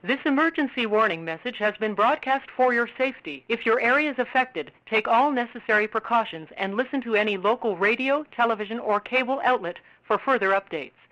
This emergency warning message has been broadcast for your safety. If your area is affected, take all necessary precautions and listen to any local radio, television, or cable outlet for further updates.